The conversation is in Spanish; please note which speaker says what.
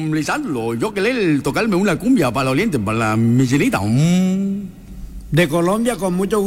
Speaker 1: Lisandro, yo querer tocarme una cumbia para los orientes, para la Michelita.
Speaker 2: De Colombia, con mucho gusto.